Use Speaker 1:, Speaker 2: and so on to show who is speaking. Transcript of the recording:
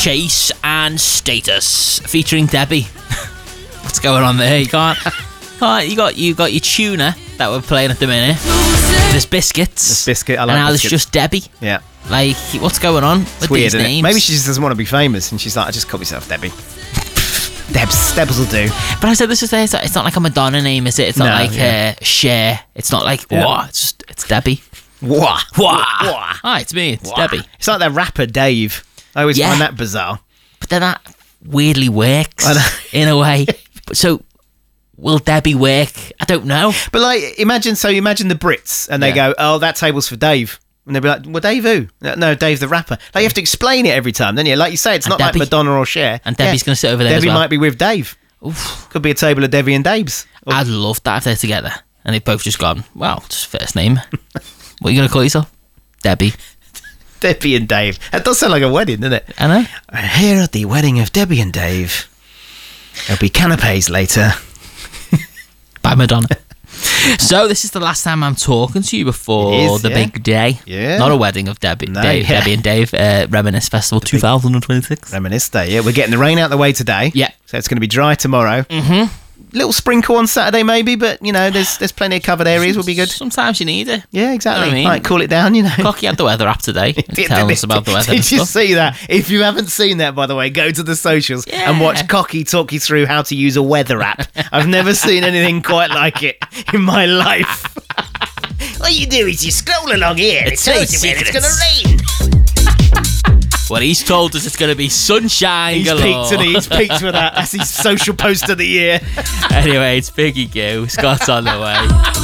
Speaker 1: Chase and Status featuring Debbie. What's going on there? You got your tuna that we're playing at the minute. There's biscuits.
Speaker 2: There's biscuit. I like
Speaker 1: and now
Speaker 2: biscuits.
Speaker 1: there's just Debbie.
Speaker 2: Yeah.
Speaker 1: Like, what's going on with
Speaker 2: It's weird,
Speaker 1: these
Speaker 2: isn't it?
Speaker 1: names?
Speaker 2: Maybe she just doesn't want to be famous, and she's like, I just call myself Debbie. Debs will do.
Speaker 1: But I said this is it's not like a Madonna name, is it? It's not Cher. It's not like it's Debbie.
Speaker 2: Wah.
Speaker 1: Hi, it's me. It's Debbie.
Speaker 2: It's like that rapper Dave. I always find that bizarre.
Speaker 1: But then that weirdly works in a way. So will Debbie work? I don't know.
Speaker 2: But like, imagine the Brits, and they go, "Oh, that table's for Dave." And they'll be like, well, Dave who? No, Dave the rapper. Like, you have to explain it every time, don't you? Like you say, it's not
Speaker 1: Debbie.
Speaker 2: like Madonna or Cher.
Speaker 1: And Debbie's going to sit over there
Speaker 2: Debbie
Speaker 1: as well.
Speaker 2: might be with Dave.
Speaker 1: Oof.
Speaker 2: Could be a table of Debbie and Daves.
Speaker 1: I'd love that if they're together. And they've both just gone, well, just first name. What are you going to call yourself? Debbie.
Speaker 2: Debbie and Dave. That does sound like a wedding, doesn't it?
Speaker 1: I know.
Speaker 2: Here at the wedding of Debbie and Dave. There'll be canapes later.
Speaker 1: By Madonna. So this is the last time I'm talking to you before the big day.
Speaker 2: Yeah.
Speaker 1: Not a wedding of Debbie.
Speaker 2: No,
Speaker 1: Debbie and Dave, Reminisce Festival 2026.
Speaker 2: Reminisce Day, yeah. We're getting the rain out the way today.
Speaker 1: Yeah.
Speaker 2: So it's going to be dry tomorrow. Mm-hmm. Little sprinkle on Saturday maybe, but, you know, there's plenty of covered areas will be good.
Speaker 1: Sometimes you need it.
Speaker 2: Yeah, exactly.
Speaker 1: You know what I mean?
Speaker 2: Might cool it down, you know.
Speaker 1: Cocky had the weather app today. Tell us about the weather and
Speaker 2: Did you
Speaker 1: stuff.
Speaker 2: see that? If you haven't seen that, by the way, go to the socials and watch Cocky talk you through how to use a weather app. I've never seen anything quite like it in my life. All you do is you scroll along here and it tells you when it's going to rain.
Speaker 1: Well, he's told us it's going to be sunshine
Speaker 2: He's
Speaker 1: galore.
Speaker 2: peaked, and he's peaked with that. That's his social post of the year.
Speaker 1: Anyway, it's Piggy Goo. Scott's on the way.